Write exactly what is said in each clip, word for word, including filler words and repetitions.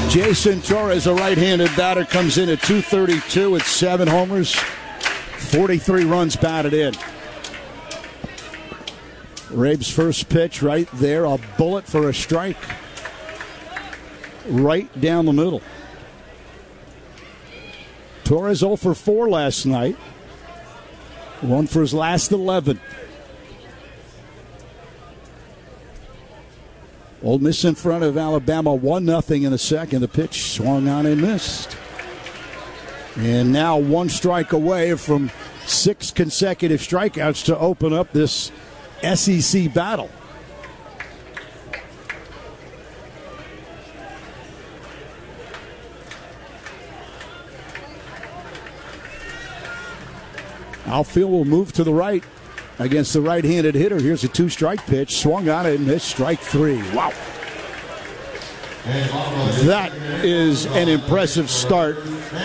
Jason Torres, a right-handed batter, comes in at two thirty-two with seven homers, forty-three runs batted in. Rabe's first pitch right there, a bullet for a strike. Right down the middle. Torres oh for four last night. One for his last eleven. Ole Miss in front of Alabama, one nothing in the second. The pitch swung on and missed. And now one strike away from six consecutive strikeouts to open up this S E C battle. Outfield will move to the right against the right-handed hitter. Here's a two-strike pitch. Swung on it and missed. Strike three. Wow. That is an impressive start.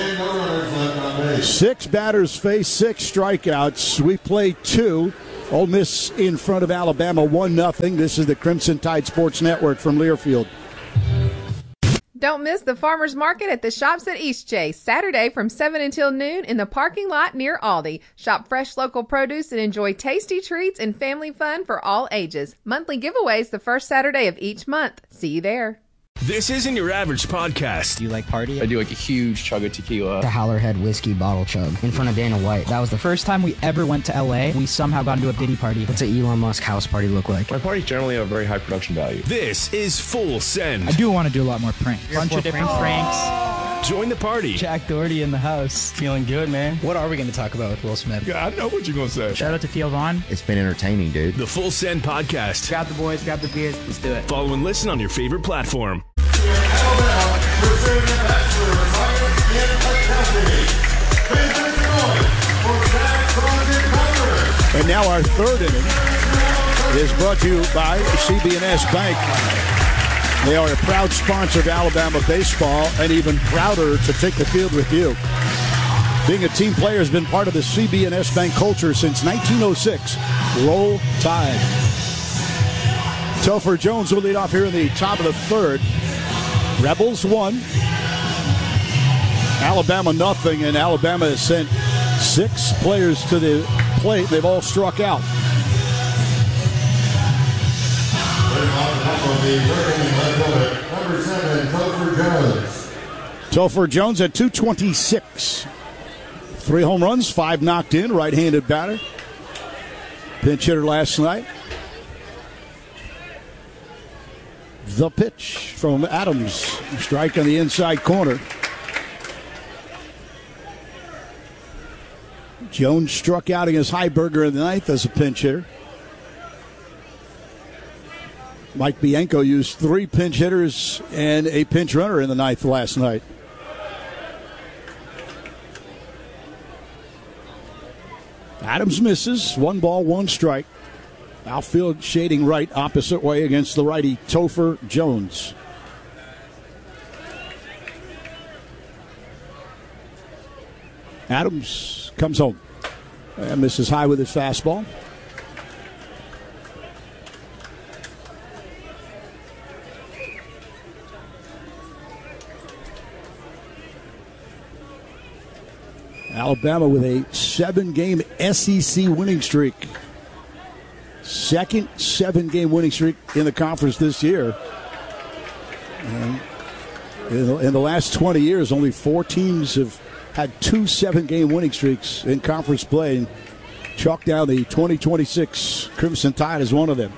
Six batters face six strikeouts. We played two. Ole Miss in front of Alabama, one nothing. This is the Crimson Tide Sports Network from Learfield. Don't miss the Farmers Market at the Shops at Eastchase, Saturday from seven until noon in the parking lot near Aldi. Shop fresh local produce and enjoy tasty treats and family fun for all ages. Monthly giveaways the first Saturday of each month. See you there. This isn't your average podcast. Do you like party? I do like a huge chug of tequila. The Howlerhead whiskey bottle chug in front of Dana White. That was the first time we ever went to L A. We somehow got into a Diddy party. What's an Elon Musk house party look like? My parties generally have very high production value. This is Full Send. I do want to do a lot more pranks. A bunch of different pranks. Join the party. Jack Doherty in the house. Feeling good, man. What are we going to talk about with Will Smith? Yeah, I know what you're going to say. Shout out to Theo Vaughn. It's been entertaining, dude. The Full Send Podcast. Grab the boys, grab the beers. Let's do it. Follow and listen on your favorite platform. And now our third inning is brought to you by C B N S Bank. They are a proud sponsor of Alabama baseball and even prouder to take the field with you. Being a team player has been part of the C B N S Bank culture since nineteen oh six. Roll Tide. Topher Jones will lead off here in the top of the third. Rebels one. Alabama nothing, and Alabama has sent six players to the plate. They've all struck out. Number seven, Topher Jones. Topher Jones at two twenty-six. Three home runs, five knocked in, right-handed batter. Pinch hitter last night. The pitch from Adams. Strike on the inside corner. Jones struck out against Heiberger in the ninth as a pinch hitter. Mike Bianco used three pinch hitters and a pinch runner in the ninth last night. Adams misses. One ball, one strike. Outfield shading right, opposite way against the righty, Topher Jones. Adams comes home and misses high with his fastball. Alabama with a seven-game S E C winning streak. Second seven-game winning streak in the conference this year. And in the, in the last twenty years, only four teams have had two seven-game winning streaks in conference play. And chalk down the twenty twenty-six Crimson Tide as one of them.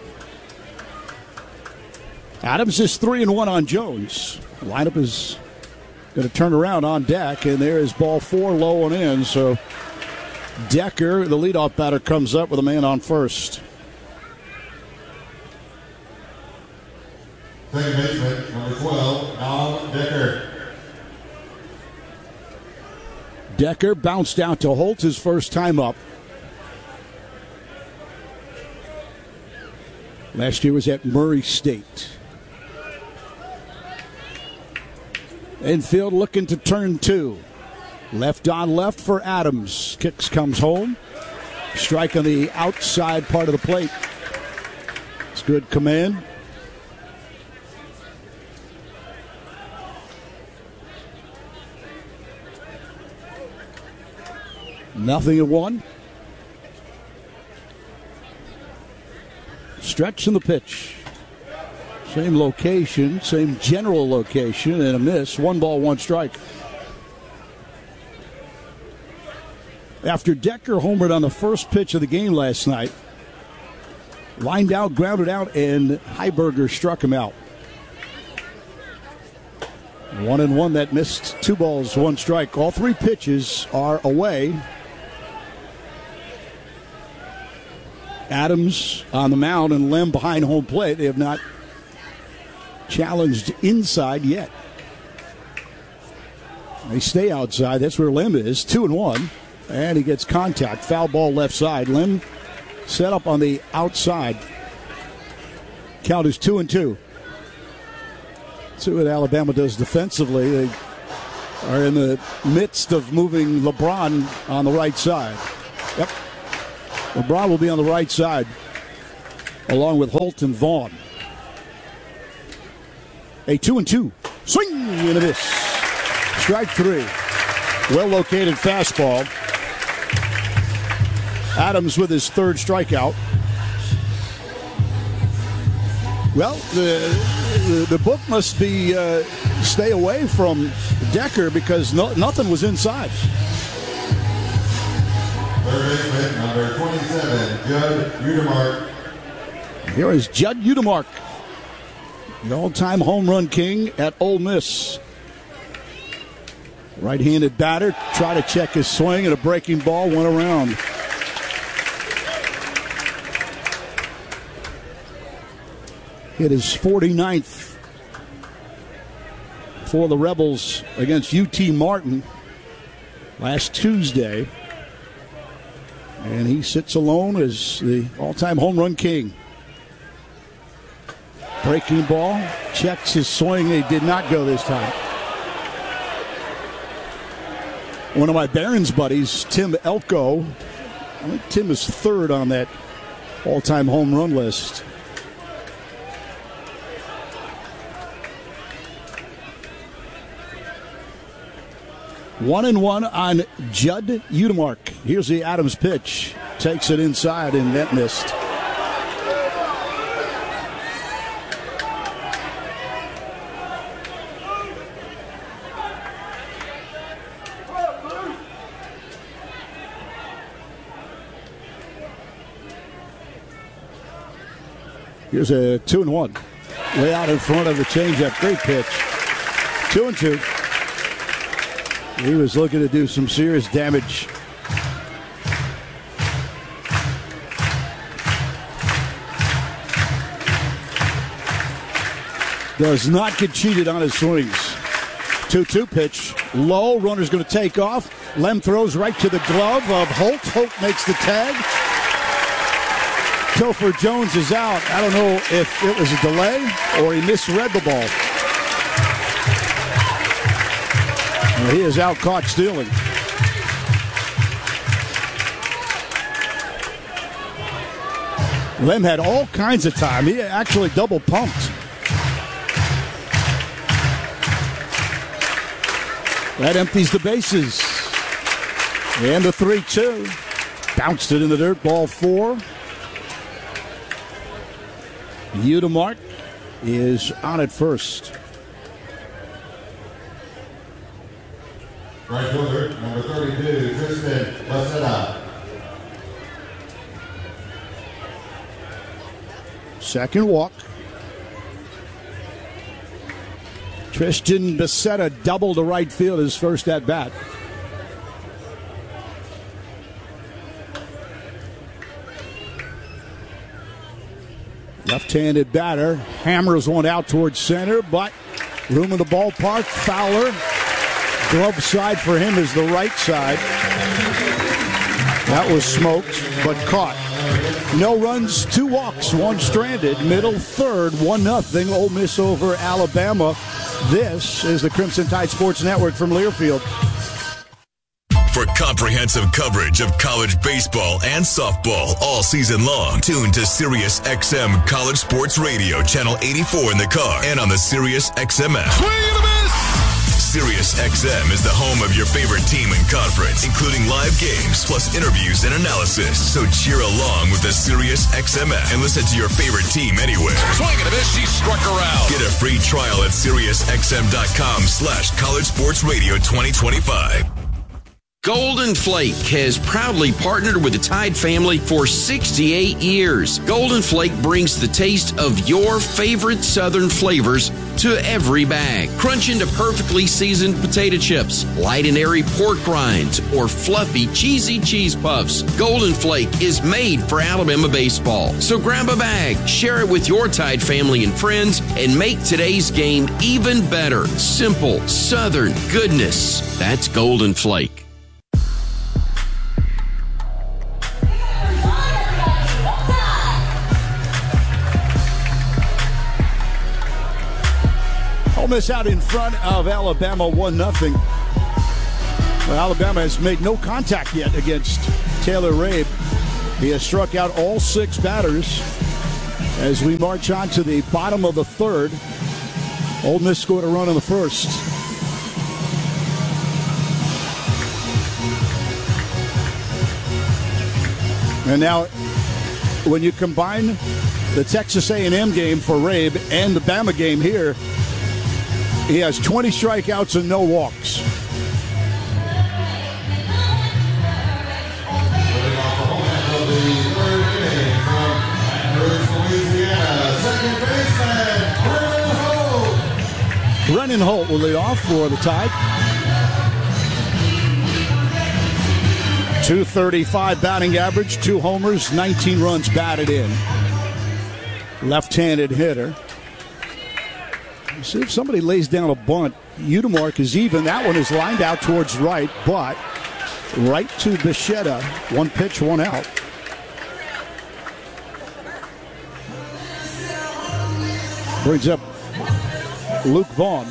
Adams is three and one on Jones. The lineup is going to turn around on deck, and there is ball four low and in. So Decker, the leadoff batter, comes up with a man on first. Second baseman, number twelve, Alan Decker. Decker bounced out to Holt his first time up. Last year was at Murray State. Infield looking to turn two. Left on left for Adams. Kicks comes home. Strike on the outside part of the plate. It's good command. Nothing at one. Stretch in the pitch. Same location, same general location, and a miss. One ball, one strike. After Decker homered on the first pitch of the game last night, lined out, grounded out, and Heiberger struck him out. One and one, that missed. Two balls, one strike. All three pitches are away. Adams on the mound and Lem behind home plate. They have not challenged inside yet. They stay outside. That's where Lem is. Two and one. And he gets contact. Foul ball left side. Lem set up on the outside. Count is two and two. See what Alabama does defensively. They are in the midst of moving LeBron on the right side. Yep. LeBron will be on the right side along with Holt and Vaughn. A two and two. Swing and a miss. Strike three. Well-located fastball. Adams with his third strikeout. Well, the the, the book must be uh, stay away from Decker because no, nothing was inside. Third baseman, number twenty-seven, Judd Udemark. Here is Judd Udemark, the all-time home run king at Ole Miss. Right-handed batter, try to check his swing, and a breaking ball went around. Hit his forty-ninth for the Rebels against U T Martin last Tuesday. And he sits alone as the all-time home run king. Breaking ball, checks his swing. He did not go this time. One of my Barons buddies, Tim Elko, I think Tim is third on that all-time home run list. One and one on Judd Udemark. Here's the Adams pitch. Takes it inside and that missed. Here's a two and one. Way out in front of the changeup. Great pitch. Two and two. He was looking to do some serious damage. Does not get cheated on his swings. two two pitch. Low. Runner's going to take off. Lem throws right to the glove of Holt. Holt makes the tag. Topher Jones is out. I don't know if it was a delay or he misread the ball. Well, he is out caught stealing. Lem had all kinds of time. He actually double pumped. That empties the bases. And the three two. Bounced it in the dirt. Ball four. Udemark is on at first. Right fielder, number thirty-two, Tristan Becerra. Second walk. Tristan Becerra doubled to right field his first at bat. Left-handed batter hammers one out towards center, but room in the ballpark. Fowler. Glove side for him is the right side. That was smoked, but caught. No runs, two walks, one stranded. Middle third, one nothing. Ole Miss over Alabama. This is the Crimson Tide Sports Network from Learfield. For comprehensive coverage of college baseball and softball all season long, tune to Sirius X M College Sports Radio, channel eighty-four in the car and on the Sirius X M app. Sirius X M is the home of your favorite team and conference, including live games, plus interviews and analysis. So cheer along with the Sirius X M app and listen to your favorite team anywhere. Swing and a miss, she struck her out. Get a free trial at SiriusXM.com slash College Sports Radio twenty twenty-five. Golden Flake has proudly partnered with the Tide family for sixty-eight years. Golden Flake brings the taste of your favorite Southern flavors to every bag. Crunch into perfectly seasoned potato chips, light and airy pork rinds, or fluffy, cheesy cheese puffs. Golden Flake is made for Alabama baseball. So grab a bag, share it with your Tide family and friends, and make today's game even better. Simple, Southern goodness. That's Golden Flake. Ole Miss out in front of Alabama one nothing. Well, Alabama has made no contact yet against Taylor Rabe. He has struck out all six batters as we march on to the bottom of the third. Ole Miss scored a run in the first. And now, when you combine the Texas A and M game for Rabe and the Bama game here, he has twenty strikeouts and no walks. Brennan Holt will lead off for the Tide. two thirty-five batting average, two homers, nineteen runs batted in. Left-handed hitter. See if somebody lays down a bunt. Udemark is even. That one is lined out towards right, but right to Bichetta. One pitch, one out. Brings up Luke Vaughn.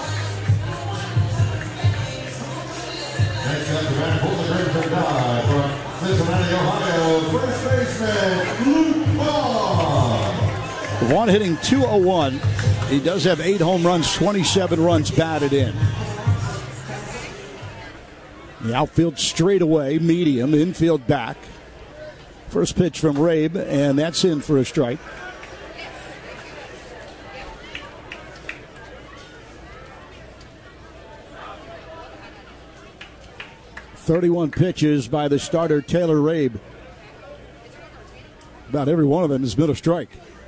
Next up, the man pulling the green for die from Cincinnati, Ohio, first baseman Luke Vaughn. Vaughn hitting two oh one. He does have eight home runs, twenty-seven runs batted in. The outfield straight away, medium, infield back. First pitch from Rabe, and that's in for a strike. thirty-one pitches by the starter, Taylor Rabe. About every one of them has been a strike.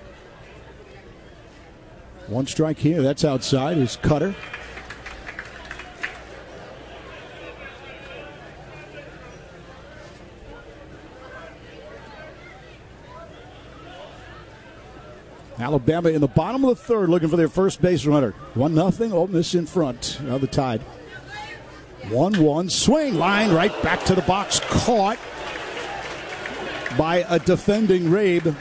One strike here. That's outside. His cutter. Alabama in the bottom of the third looking for their first base runner. one nothing. Ole Miss in front of the Tide. one one. Swing. Line right back to the box. Caught by a defending Rabe.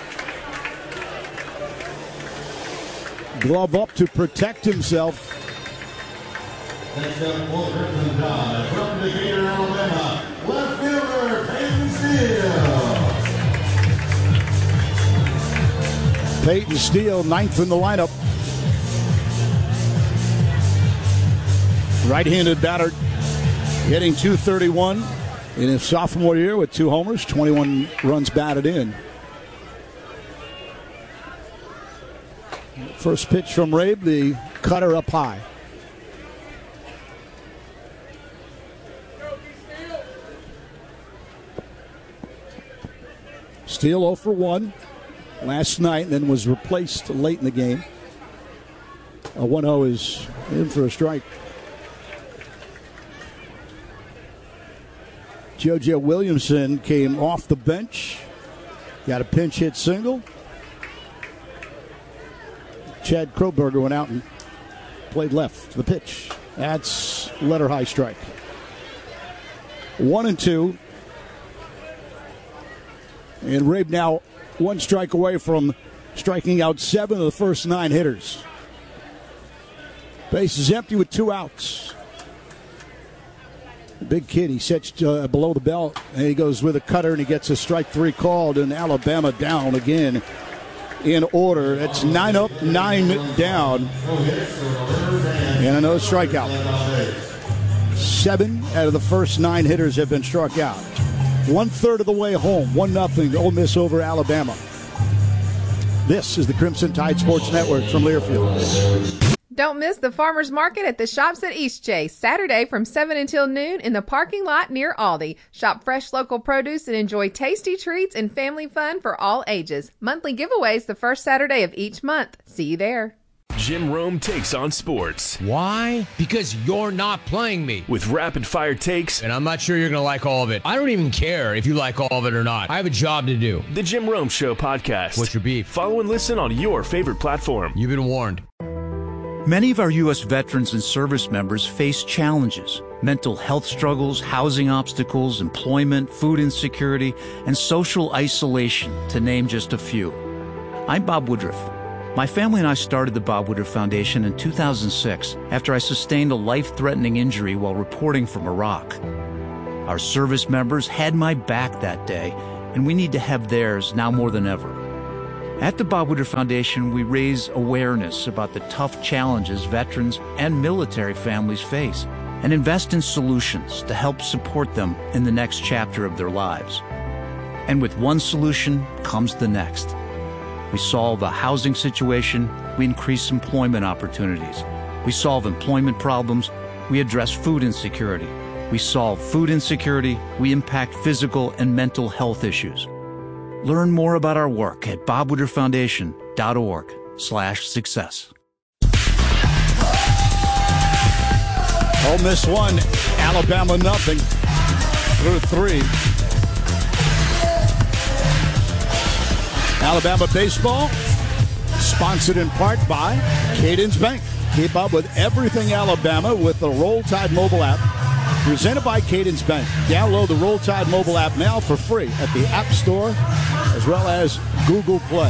Glove up to protect himself. Next up, full crimson die from Decatur, Alabama, left fielder Peyton Steele. Peyton Steele, ninth in the lineup. Right-handed batter, hitting two thirty-one in his sophomore year with two homers, twenty-one runs batted in. First pitch from Rabe, the cutter up high. Steele oh for one last night, and then was replaced late in the game. A one oh is in for a strike. JoJo Williamson came off the bench. Got a pinch hit single. Chad Kroberger went out and played left. The pitch. That's letter high strike. One and two. And Rabe now one strike away from striking out seven of the first nine hitters. Base is empty with two outs. Big kid, he sets uh, below the belt, and he goes with a cutter, and he gets a strike three called, and Alabama down again in order. It's nine up, nine down, and another strikeout. Seven out of the first nine hitters have been struck out. One third of the way home, one nothing. Ole Miss over Alabama. This is the Crimson Tide Sports Network from Learfield. Don't miss the farmers market at the Shops at Eastchase, Saturday from seven until noon in the parking lot near Aldi. Shop fresh local produce and enjoy tasty treats and family fun for all ages. Monthly giveaways the first Saturday of each month. See you there. Jim Rome takes on sports. Why? Because you're not playing me. With rapid-fire takes. And I'm not sure you're going to like all of it. I don't even care if you like all of it or not. I have a job to do. The Jim Rome Show podcast. What's your beef? Follow and listen on your favorite platform. You've been warned. Many of our U S veterans and service members face challenges. Mental health struggles, housing obstacles, employment, food insecurity, and social isolation, to name just a few. I'm Bob Woodruff. My family and I started the Bob Woodruff Foundation in two thousand six after I sustained a life-threatening injury while reporting from Iraq. Our service members had my back that day, and we need to have theirs now more than ever. At the Bob Woodruff Foundation, we raise awareness about the tough challenges veterans and military families face and invest in solutions to help support them in the next chapter of their lives. And with one solution comes the next. We solve a housing situation, we increase employment opportunities. We solve employment problems, we address food insecurity. We solve food insecurity, we impact physical and mental health issues. Learn more about our work at bobwoodrufffoundation.org slash success. Ole Miss one, Alabama nothing through three. Alabama baseball, sponsored in part by Cadence Bank. Keep up with everything Alabama with the Roll Tide mobile app. Presented by Cadence Bank. Download the Roll Tide mobile app now for free at the App Store as well as Google Play.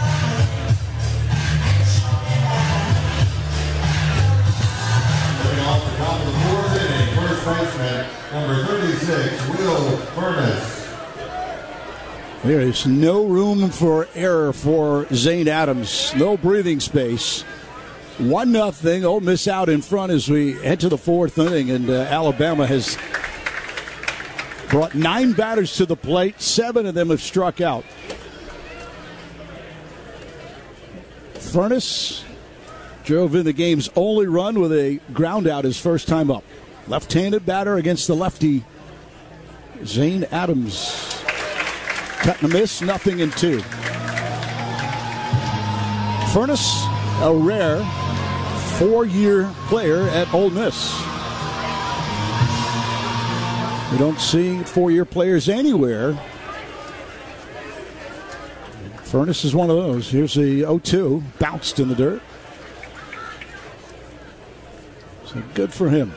Coming off the top of the fourth inning, first baseman, number thirty-six, Will Furnace. There is no room for error for Zane Adams. No breathing space. One nothing. Ole Miss out in front as we head to the fourth inning, and uh, Alabama has brought nine batters to the plate. Seven of them have struck out. Furnace drove in the game's only run with a ground out his first time up. Left-handed batter against the lefty Zane Adams. Cut and a miss, nothing in two. Furnace, a rare four-year player at Ole Miss. We don't see four-year players anywhere. Furnace is one of those. Here's the oh two, bounced in the dirt. So good for him.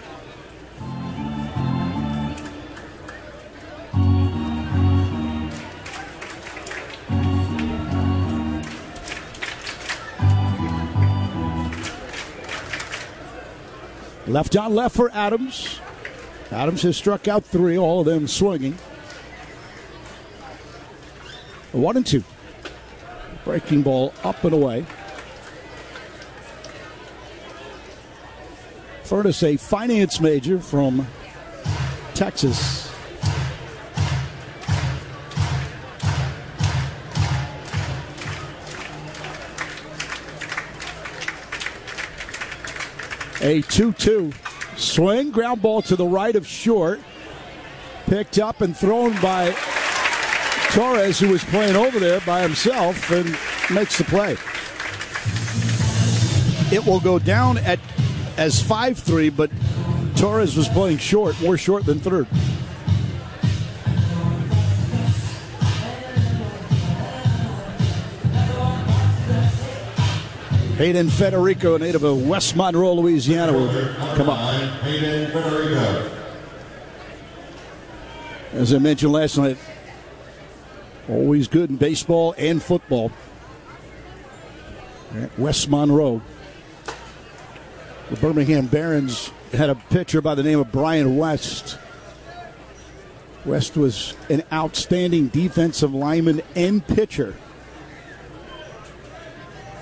Left on left for Adams. Adams has struck out three, all of them swinging. One and two. Breaking ball up and away. Furnace, a finance major from Texas. A two two swing, ground ball to the right of short. Picked up and thrown by Torres, who was playing over there by himself, and makes the play. It will go down at as five three, but Torres was playing short, more short than third. Hayden Federico, a native of West Monroe, Louisiana, will come up. Hayden Federico. As I mentioned last night, always good in baseball and football. At West Monroe. The Birmingham Barons had a pitcher by the name of Brian West. West was an outstanding defensive lineman and pitcher.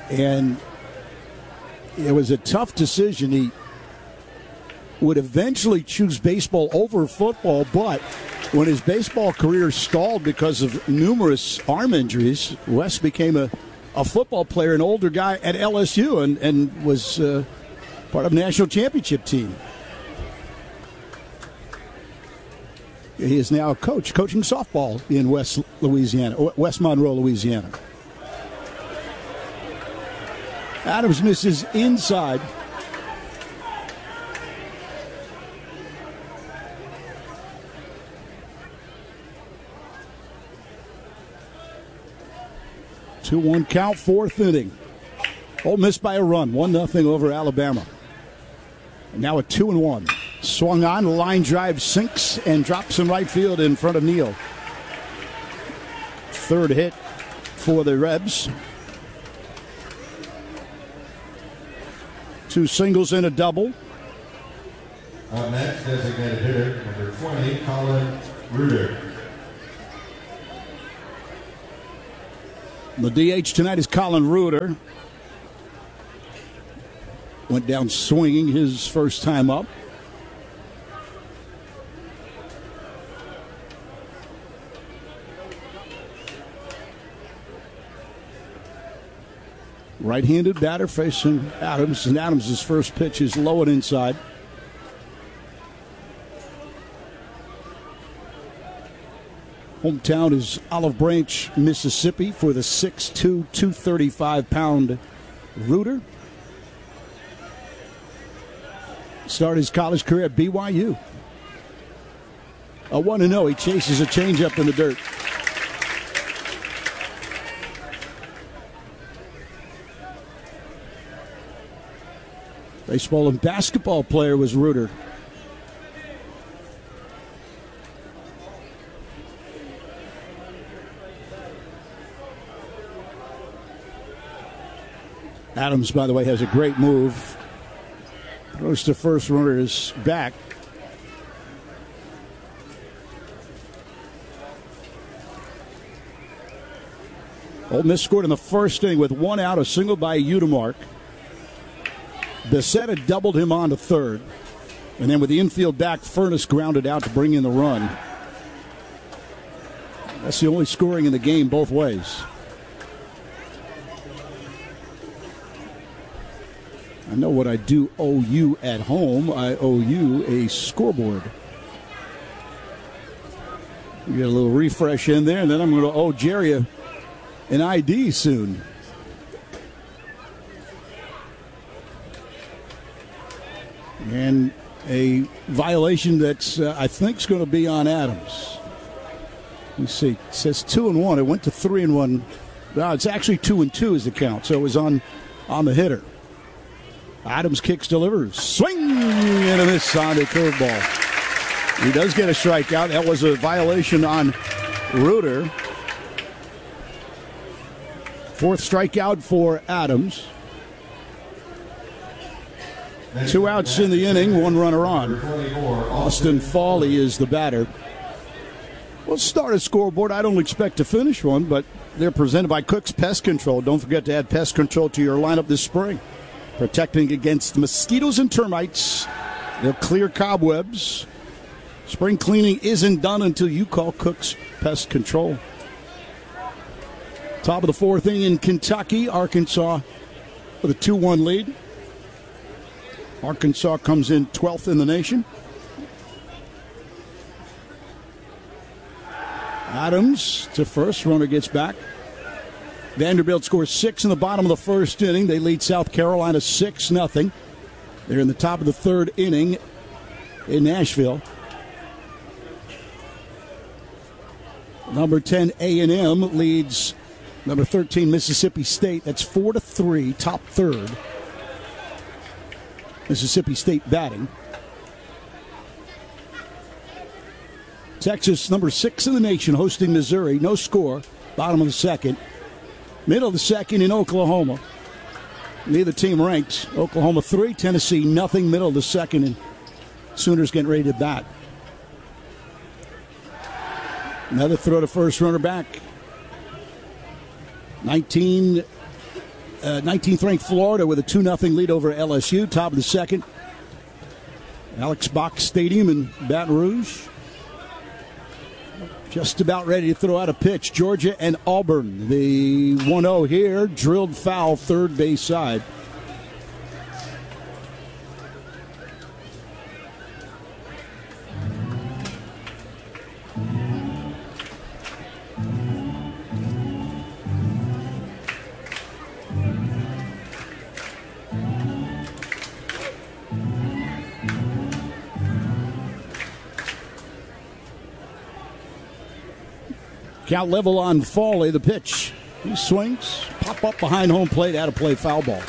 And it was a tough decision. He would eventually choose baseball over football, but when his baseball career stalled because of numerous arm injuries, Wes became a, a football player, an older guy at L S U, and, and was uh, part of the national championship team. He is now a coach, coaching softball in West Louisiana, West Monroe, Louisiana. Adams misses inside. two one count, fourth inning. Ole Miss by a run, one nothing over Alabama. And now a two and one. Swung on, line drive sinks and drops in right field in front of Neal. Third hit for the Rebs. Two singles and a double. Up next, designated hitter, number twenty, Colin Reuter. The D H tonight is Colin Reuter. Went down swinging his first time up. Right-handed batter facing Adams, and Adams' first pitch is low and inside. Hometown is Olive Branch, Mississippi, for the six two, two thirty-five pound Reuter. Started his college career at B Y U. A one and oh, he chases a changeup in the dirt. Baseball and basketball player was Reuter. Adams, by the way, has a great move. Throws to first, runner is back. Ole Miss scored in the first inning with one out, a single by Udemark. Bissett had doubled him on to third. And then with the infield back, Furness grounded out to bring in the run. That's the only scoring in the game both ways. I know what I do owe you at home. I owe you a scoreboard. We get a little refresh in there, and then I'm going to owe Jerry a, an I D soon. And a violation that's, uh, I think, is going to be on Adams. Let's see. It says two and one. It went to three and one. No, it's actually two and two is the count. So it was on, on the hitter. Adams kicks, delivers. Swing and a miss on the curveball. He does get a strikeout. That was a violation on Reuter. Fourth strikeout for Adams. Two outs in the inning, one runner on. Austin Fawley is the batter. We'll start a scoreboard. I don't expect to finish one, but they're presented by Cook's Pest Control. Don't forget to add pest control to your lineup this spring. Protecting against mosquitoes and termites. They'll clear cobwebs. Spring cleaning isn't done until you call Cook's Pest Control. Top of the fourth inning in Kentucky. Arkansas with a two one lead. Arkansas comes in twelfth in the nation. Adams to first. Runner gets back. Vanderbilt scores six in the bottom of the first inning. They lead South Carolina six nothing. They're in the top of the third inning in Nashville. Number ten, A and M leads number thirteen, Mississippi State. That's four to three, top third. Mississippi State batting. Texas, number six in the nation, hosting Missouri. No score. Bottom of the second. Middle of the second in Oklahoma. Neither team ranked. Oklahoma three, Tennessee nothing. Middle of the second, and Sooners getting ready to bat. Another throw to first, runner back. nineteen uh, nineteenth-ranked Florida with a two nothing lead over L S U, top of the second. Alex Box Stadium in Baton Rouge. Just about ready to throw out a pitch. Georgia and Auburn. The one oh here, drilled foul, third base side. Count level on Foley, the pitch. He swings, pop up behind home plate, out of play, foul ball.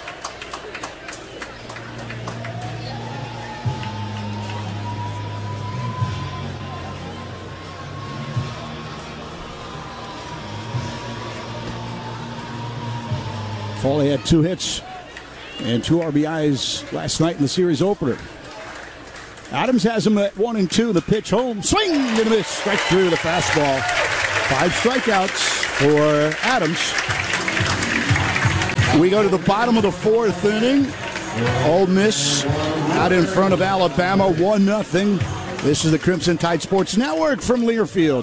Foley had two hits and two R B Is last night in the series opener. Adams has him at one and two. The pitch home, swing and a miss, strike through the fastball. Five strikeouts for Adams. We go to the bottom of the fourth inning. Ole Miss out in front of Alabama, one nothing. This is the Crimson Tide Sports Network from Learfield.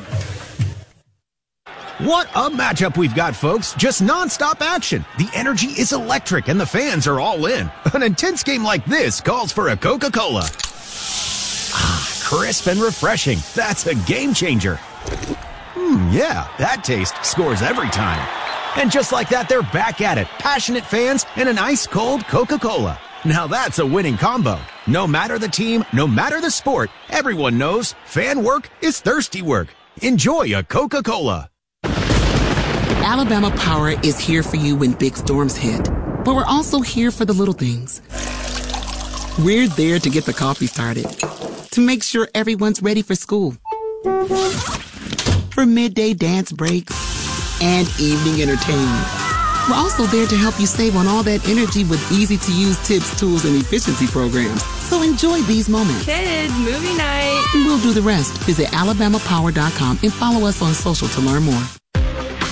What a matchup we've got, folks. Just nonstop action. The energy is electric and the fans are all in. An intense game like this calls for a Coca-Cola. Ah, crisp and refreshing. That's a game changer. Hmm, yeah, that taste scores every time. And just like that, they're back at it. Passionate fans and an ice-cold Coca-Cola. Now that's a winning combo. No matter the team, no matter the sport, everyone knows fan work is thirsty work. Enjoy a Coca-Cola. Alabama Power is here for you when big storms hit. But we're also here for the little things. We're there to get the coffee started. To make sure everyone's ready for school. For midday dance breaks and evening entertainment. We're also there to help you save on all that energy with easy-to-use tips, tools, and efficiency programs. So enjoy these moments. Kids, movie night. We'll do the rest. Visit alabama power dot com and follow us on social to learn more.